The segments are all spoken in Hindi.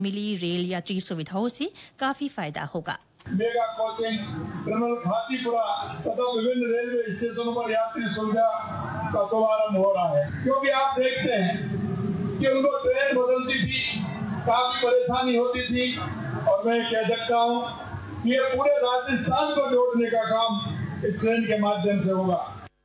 मिली रेल यात्री सुविधाओं से काफी फायदा होगा। मेगा कोचिंग, टनल खातीपुरा तथा विभिन्न रेलवे स्टेशनों पर यात्री सुविधा का शुभारंभ हो रहा है, क्योंकि आप देखते हैं कि उनको ट्रेन बदलती थी, काफी परेशानी होती थी, और मैं कह सकता हूँ कि ये पूरे राजस्थान को जोड़ने का काम इस ट्रेन के माध्यम से होगा।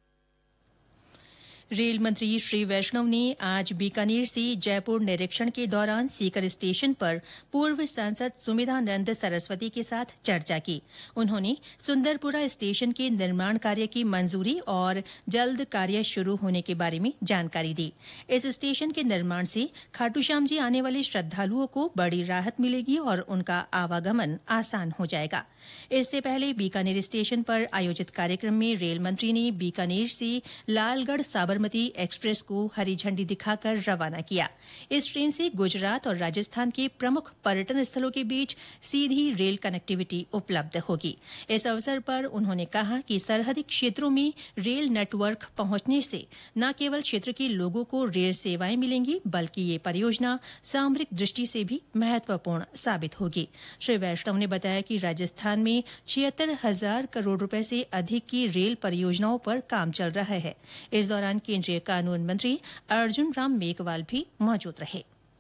रेल मंत्री श्री वैष्णव ने आज बीकानेर से जयपुर निरीक्षण के दौरान सीकर स्टेशन पर पूर्व सांसद सुमिधानंद सरस्वती के साथ चर्चा की। उन्होंने सुंदरपुरा स्टेशन के निर्माण कार्य की मंजूरी और जल्द कार्य शुरू होने के बारे में जानकारी दी। इस स्टेशन के निर्माण से खाटूश्याम जी आने वाले श्रद्धालुओं को बड़ी राहत मिलेगी और उनका आवागमन आसान हो जाएगा। इससे पहले बीकानेर स्टेशन पर आयोजित कार्यक्रम में रेल मंत्री ने बीकानेर से लालगढ़ साबरमती एक्सप्रेस को हरी झंडी दिखाकर रवाना किया। इस ट्रेन से गुजरात और राजस्थान के प्रमुख पर्यटन स्थलों के बीच सीधी रेल कनेक्टिविटी उपलब्ध होगी। इस अवसर पर उन्होंने कहा कि सरहदी क्षेत्रों में रेल नेटवर्क पहुंचने से न केवल क्षेत्र के लोगों को रेल सेवाएं मिलेंगी, बल्कि ये परियोजना सामरिक दृष्टि से भी महत्वपूर्ण साबित होगी। श्री वैष्णव ने बताया कि राजस्थान में 76,000 करोड़ रुपए से अधिक की रेल परियोजनाओं पर काम चल रहा है। इस दौरान केंद्रीय कानून मंत्री अर्जुन राम मेघवाल भी मौजूद रहे।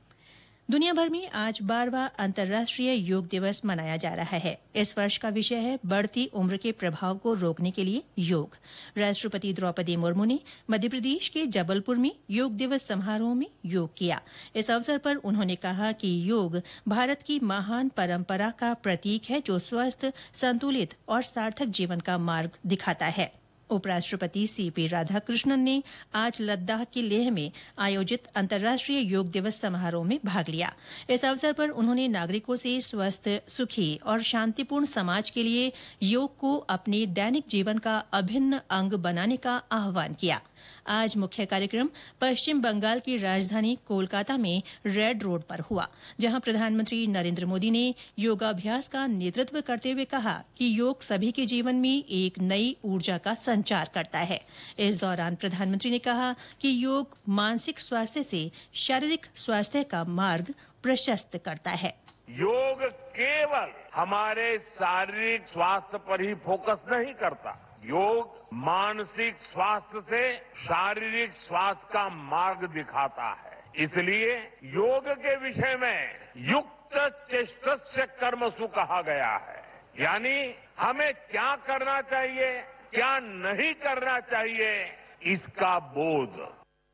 दुनिया भर में आज 12वां अंतर्राष्ट्रीय योग दिवस मनाया जा रहा है। इस वर्ष का विषय है बढ़ती उम्र के प्रभाव को रोकने के लिए योग। राष्ट्रपति द्रौपदी मुर्मू ने मध्य प्रदेश के जबलपुर में योग दिवस समारोह में योग किया। इस अवसर पर उन्होंने कहा कि योग भारत की महान परंपरा का प्रतीक है, जो स्वस्थ, संतुलित और सार्थक जीवन का मार्ग दिखाता है। उपराष्ट्रपति सीपी राधाकृष्णन ने आज लद्दाख के लेह में आयोजित अंतर्राष्ट्रीय योग दिवस समारोह में भाग लिया। इस अवसर पर उन्होंने नागरिकों से स्वस्थ, सुखी और शांतिपूर्ण समाज के लिए योग को अपने दैनिक जीवन का अभिन्न अंग बनाने का आह्वान किया। आज मुख्य कार्यक्रम पश्चिम बंगाल की राजधानी कोलकाता में रेड रोड पर हुआ, जहां प्रधानमंत्री नरेंद्र मोदी ने योगाभ्यास का नेतृत्व करते हुए कहा कि योग सभी के जीवन में एक नई ऊर्जा का संचार करता है। इस दौरान प्रधानमंत्री ने कहा कि योग मानसिक स्वास्थ्य से शारीरिक स्वास्थ्य का मार्ग प्रशस्त करता है। योग केवल हमारे शारीरिक स्वास्थ्य पर ही फोकस नहीं करता, योग मानसिक स्वास्थ्य से शारीरिक स्वास्थ्य का मार्ग दिखाता है। इसलिए योग के विषय में युक्त चेष्टस्य कर्मसु कहा गया है, यानी हमें क्या करना चाहिए, क्या नहीं करना चाहिए, इसका बोध।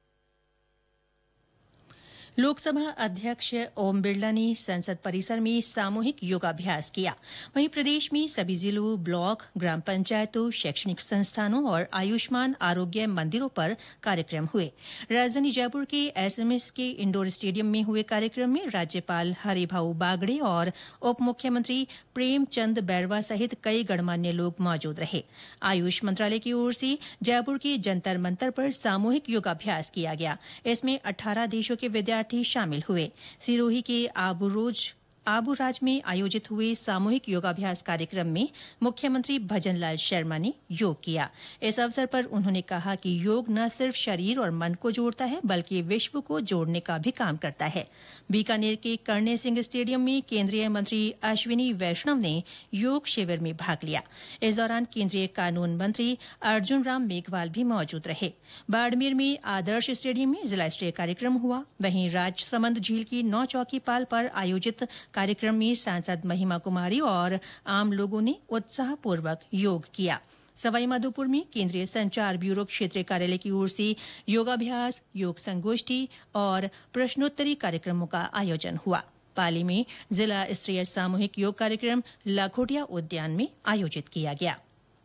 लोकसभा अध्यक्ष ओम बिरला ने संसद परिसर में सामूहिक योगाभ्यास किया। वहीं प्रदेश में सभी जिलों, ब्लॉक, ग्राम पंचायतों, शैक्षणिक संस्थानों और आयुष्मान आरोग्य मंदिरों पर कार्यक्रम हुए। राजधानी जयपुर के एसएमएस के इंडोर स्टेडियम में हुए कार्यक्रम में राज्यपाल हरिभाऊ बागड़े और उप मुख्यमंत्री प्रेमचंद बैरवा सहित कई गणमान्य लोग मौजूद रहे। आयुष मंत्रालय की ओर से जयपुर के जंतर मंतर पर सामूहिक योगाभ्यास किया गया। इसमें 18 देशों के विद्यार्थी शामिल हुए। सिरोही के आबूराज में आयोजित हुए सामूहिक योगाभ्यास कार्यक्रम में मुख्यमंत्री भजनलाल शर्मा ने योग किया। इस अवसर पर उन्होंने कहा कि योग न सिर्फ शरीर और मन को जोड़ता है, बल्कि विश्व को जोड़ने का भी काम करता है। बीकानेर के कर्णे सिंह स्टेडियम में केंद्रीय मंत्री अश्विनी वैष्णव ने योग शिविर में भाग लिया। इस दौरान केंद्रीय कानून मंत्री अर्जुन राम मेघवाल भी मौजूद रहे। बाड़मेर में आदर्श स्टेडियम में जिला स्तरीय कार्यक्रम हुआ। वहीं राजसमंद झील की 9 चौकी पाल पर आयोजित कार्यक्रम में सांसद महिमा कुमारी और आम लोगों ने उत्साहपूर्वक योग किया। सवाईमाधोपुर में केंद्रीय संचार ब्यूरो क्षेत्रीय कार्यालय की ओर से योगाभ्यास, योग संगोष्ठी और प्रश्नोत्तरी कार्यक्रमों का आयोजन हुआ। पाली में जिला स्तरीय सामूहिक योग कार्यक्रम लाखोटिया उद्यान में आयोजित किया गया।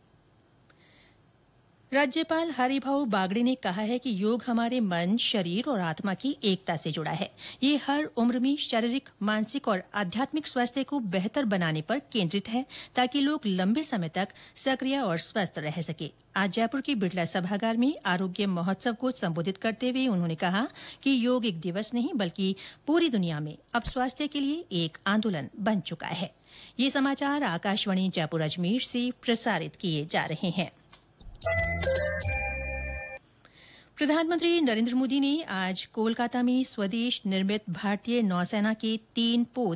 राज्यपाल हरिभाऊ बागड़े ने कहा है कि योग हमारे मन, शरीर और आत्मा की एकता से जुड़ा है। ये हर उम्र में शारीरिक, मानसिक और आध्यात्मिक स्वास्थ्य को बेहतर बनाने पर केंद्रित है, ताकि लोग लंबे समय तक सक्रिय और स्वस्थ रह सके। आज जयपुर के बिड़ला सभागार में आरोग्य महोत्सव को संबोधित करते हुए उन्होंने कहा कि योग एक दिवस नहीं, बल्कि पूरी दुनिया में अब स्वास्थ्य के लिए एक आंदोलन बन चुका है। ये समाचार आकाशवाणी जयपुर अजमेर से प्रसारित किए जा रहे हैं। प्रधानमंत्री नरेन्द्र मोदी ने आज कोलकाता में स्वदेश निर्मित भारतीय नौसेना के 3 पोत